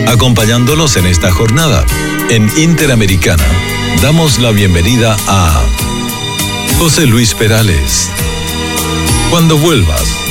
Acompañándolos en esta jornada, en Interamericana, damos la bienvenida a José Luis Perales. Cuando vuelvas,